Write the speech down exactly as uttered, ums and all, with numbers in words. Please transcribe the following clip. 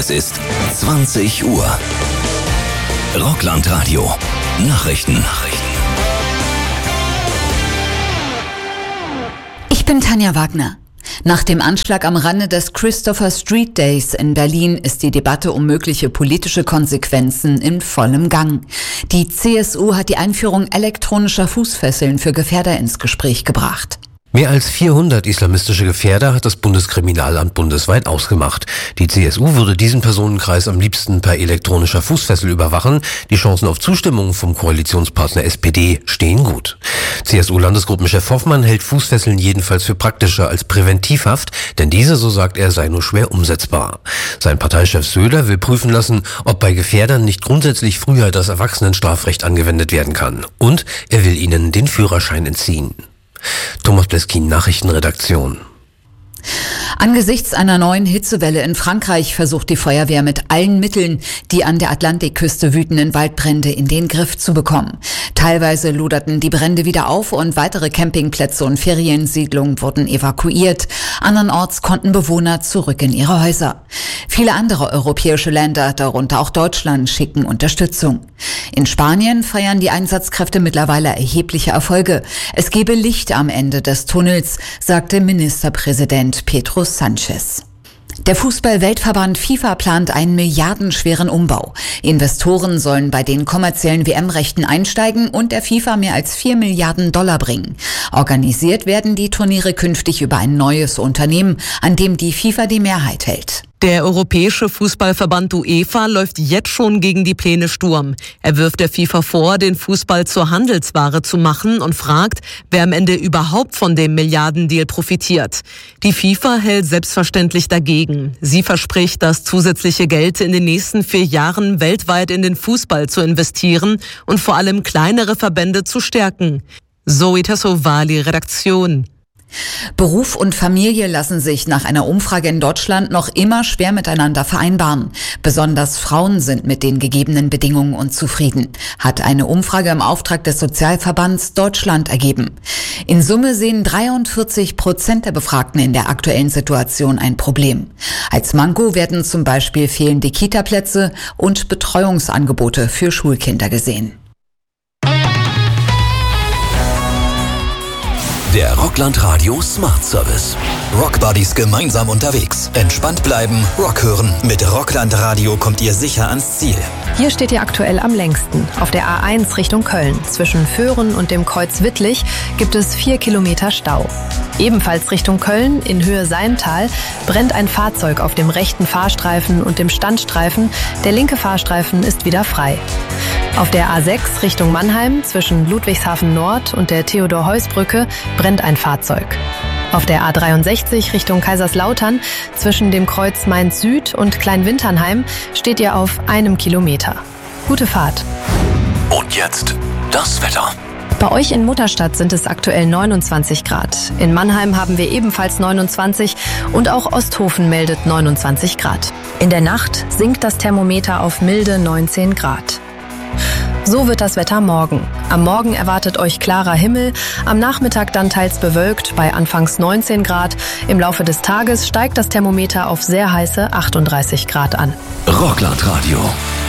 Es ist zwanzig Uhr. Rockland-Radio. Nachrichten. Nachrichten. Ich bin Tanja Wagner. Nach dem Anschlag am Rande des Christopher Street Days in Berlin ist die Debatte um mögliche politische Konsequenzen in vollem Gang. Die C S U hat die Einführung elektronischer Fußfesseln für Gefährder ins Gespräch gebracht. Mehr als vierhundert islamistische Gefährder hat das Bundeskriminalamt bundesweit ausgemacht. Die C S U würde diesen Personenkreis am liebsten per elektronischer Fußfessel überwachen. Die Chancen auf Zustimmung vom Koalitionspartner S P D stehen gut. C S U-Landesgruppenchef Hoffmann hält Fußfesseln jedenfalls für praktischer als Präventivhaft, denn diese, so sagt er, sei nur schwer umsetzbar. Sein Parteichef Söder will prüfen lassen, ob bei Gefährdern nicht grundsätzlich früher das Erwachsenenstrafrecht angewendet werden kann. Und er will ihnen den Führerschein entziehen. Thomas Bleskin, Nachrichtenredaktion. Angesichts einer neuen Hitzewelle in Frankreich versucht die Feuerwehr mit allen Mitteln, die an der Atlantikküste wütenden Waldbrände in den Griff zu bekommen. Teilweise loderten die Brände wieder auf und weitere Campingplätze und Feriensiedlungen wurden evakuiert. Andernorts konnten Bewohner zurück in ihre Häuser. Viele andere europäische Länder, darunter auch Deutschland, schicken Unterstützung. In Spanien feiern die Einsatzkräfte mittlerweile erhebliche Erfolge. Es gebe Licht am Ende des Tunnels, sagte Ministerpräsident Pedro Sanchez. Der Fußball-Weltverband FIFA plant einen milliardenschweren Umbau. Investoren sollen bei den kommerziellen W M-Rechten einsteigen und der FIFA mehr als vier Milliarden Dollar bringen. Organisiert werden die Turniere künftig über ein neues Unternehmen, an dem die FIFA die Mehrheit hält. Der Europäische Fußballverband UEFA läuft jetzt schon gegen die Pläne Sturm. Er wirft der FIFA vor, den Fußball zur Handelsware zu machen und fragt, wer am Ende überhaupt von dem Milliardendeal profitiert. Die FIFA hält selbstverständlich dagegen. Sie verspricht, das zusätzliche Geld in den nächsten vier Jahren weltweit in den Fußball zu investieren und vor allem kleinere Verbände zu stärken. Zoe Tassovali, Redaktion. Beruf und Familie lassen sich nach einer Umfrage in Deutschland noch immer schwer miteinander vereinbaren. Besonders Frauen sind mit den gegebenen Bedingungen unzufrieden, hat eine Umfrage im Auftrag des Sozialverbands Deutschland ergeben. In Summe sehen dreiundvierzig Prozent der Befragten in der aktuellen Situation ein Problem. Als Manko werden zum Beispiel fehlende Kitaplätze und Betreuungsangebote für Schulkinder gesehen. Der Rockland-Radio Smart Service. Rockbuddies gemeinsam unterwegs. Entspannt bleiben, Rock hören. Mit Rockland-Radio kommt ihr sicher ans Ziel. Hier steht ihr aktuell am längsten. Auf der A eins Richtung Köln. Zwischen Föhren und dem Kreuz Wittlich gibt es vier Kilometer Stau. Ebenfalls Richtung Köln, in Höhe Seimtal, brennt ein Fahrzeug auf dem rechten Fahrstreifen und dem Standstreifen. Der linke Fahrstreifen ist wieder frei. Auf der A sechs Richtung Mannheim, zwischen Ludwigshafen Nord und der Theodor-Heuss-Brücke, brennt ein Fahrzeug. Auf der A dreiundsechzig Richtung Kaiserslautern, zwischen dem Kreuz Mainz Süd und Kleinwinternheim, steht ihr auf einem Kilometer. Gute Fahrt. Und jetzt das Wetter. Bei euch in Mutterstadt sind es aktuell neunundzwanzig Grad. In Mannheim haben wir ebenfalls neunundzwanzig und auch Osthofen meldet neunundzwanzig Grad. In der Nacht sinkt das Thermometer auf milde neunzehn Grad. So wird das Wetter morgen. Am Morgen erwartet euch klarer Himmel, am Nachmittag dann teils bewölkt bei anfangs neunzehn Grad. Im Laufe des Tages steigt das Thermometer auf sehr heiße achtunddreißig Grad an. Rockland Radio.